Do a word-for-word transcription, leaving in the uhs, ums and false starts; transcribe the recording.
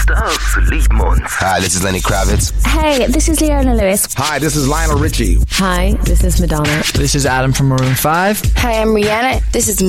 Stars Liedmond. Hi, this is Lenny Kravitz. Hey, this is Leona Lewis. Hi, this is Lionel Richie. Hi, this is Madonna. This is Adam from Maroon five. Hi, I'm Rihanna. This is